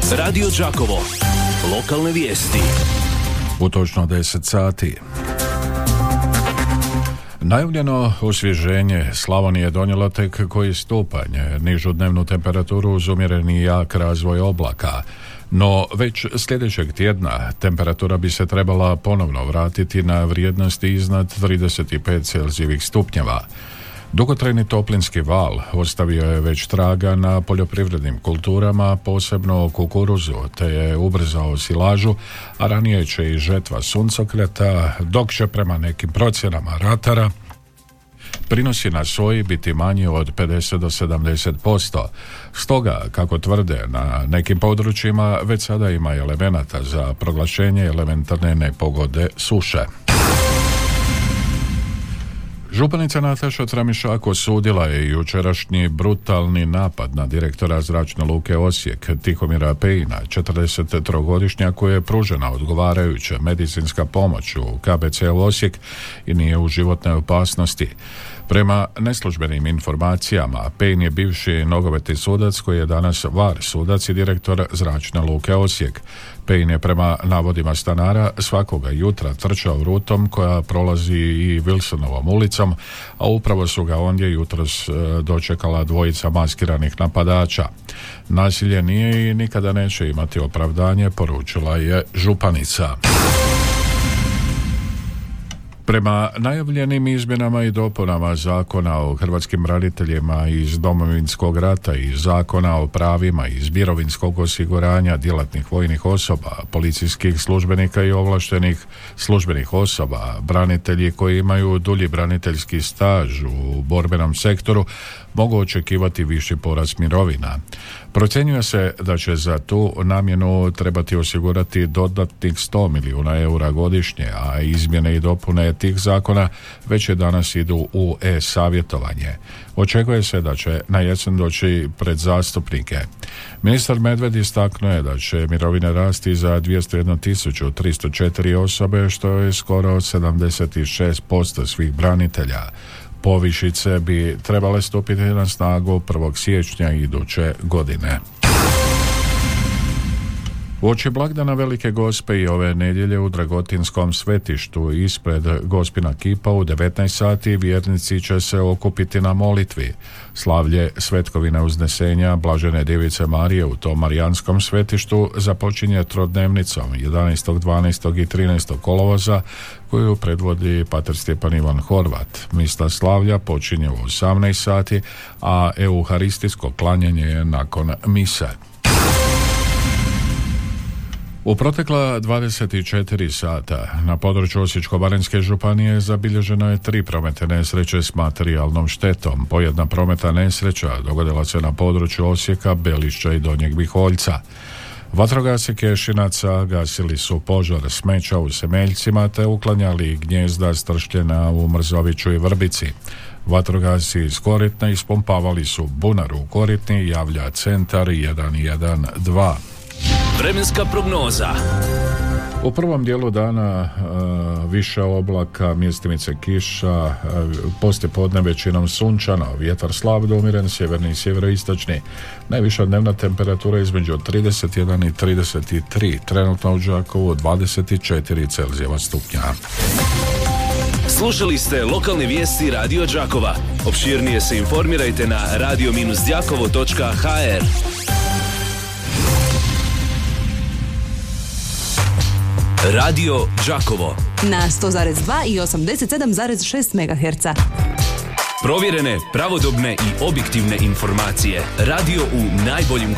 Radio Đakovo. Lokalne vijesti. U točno 10 sati. Najavljeno osvježenje Slavonije je donijelo tek koji stupanj, nižu dnevnu temperaturu uz umjereni jak razvoj oblaka. No već sljedećeg tjedna temperatura bi se trebala ponovno vratiti na vrijednosti iznad 35 Celzijevih stupnjeva. Dugotrajni toplinski val ostavio je već traga na poljoprivrednim kulturama, posebno kukuruzu, te je ubrzao silažu, a ranije će i žetva suncokreta, dok će prema nekim procjenama ratara prinosi na soji biti manji od 50 do 70%. Stoga, kako tvrde, na nekim područjima već sada ima elemenata za proglašenje elementarne nepogode suše. Županica Nataša Tramišak osudila je jučerašnji brutalni napad na direktora Zračne luke Osijek, Tihomira Pejina, 43-godišnjaka, koji je pružena odgovarajuća medicinska pomoć u KBC Osijek i nije u životnoj opasnosti. Prema neslužbenim informacijama, Pejin je bivši nogometni sudac koji je danas VAR sudac i direktor Zračne luke Osijek. Pejin je prema navodima stanara svakoga jutra trčao rutom koja prolazi i Wilsonovom ulicom, a upravo su ga ondje jutros dočekala dvojica maskiranih napadača. Nasilje nije i nikada neće imati opravdanje, poručila je županica. Prema najavljenim izmjenama i dopunama Zakona o hrvatskim braniteljima iz Domovinskog rata i Zakona o pravima iz mirovinskog osiguranja djelatnih vojnih osoba, policijskih službenika i ovlaštenih službenih osoba, branitelji koji imaju dulji braniteljski staž u borbenom sektoru mogu očekivati viši porast mirovina. Procjenjuje se da će za tu namjenu trebati osigurati dodatnih 100 milijuna eura godišnje, a izmjene i dopune tih zakona već je danas idu u e-savjetovanje. Očekuje se da će na jesen doći pred zastupnike. Ministar Medved istaknuo je da će mirovine rasti za 201.304 osobe, što je skoro 76% svih branitelja. Povišice bi trebale stupiti na snagu 1. siječnja iduće godine. Uoči blagdana Velike Gospe i ove nedjelje u Dragotinskom svetištu ispred Gospina kipa u 19 sati vjernici će se okupiti na molitvi. Slavlje Svetkovine uznesenja Blažene Djevice Marije u tom marijanskom svetištu započinje trodnevnicom 11., 12. i 13. kolovoza koju predvodi pater Stjepan Ivan Horvat. Misa slavlja počinje u 18 sati, a euharistijsko klanjanje je nakon mise. U protekla 24 sata na području Osječko-baranjske županije zabilježeno je 3 prometne nesreće s materijalnom štetom. Pojedna prometna nesreća dogodila se na području Osijeka, Belišća i Donjeg Miholjca. Vatrogasci Kešinaca gasili su požar smeća u Semeljcima te uklanjali gnijezda stršljena u Mrzoviću i Vrbici. Vatrogasci iz Koritne ispumpavali su bunar u Koritni, javlja centar 112. Vremenska prognoza. U prvom dijelu dana više oblaka, mjestimice kiša, poslijepodne većinom sunčano, vjetar slab do umjeren, sjeverni i sjeveroistočni. Najviša dnevna temperatura između 31 i 33, trenutno u Đakovu 24 Celzijeva stupnja. Slušali ste lokalne vijesti Radio Đakova. Opširnije se informirajte na radio-đakovo.hr. Radio Đakovo na 100,2 i 87,6 MHz. Provjerene, pravodobne i objektivne informacije. Radio u najboljim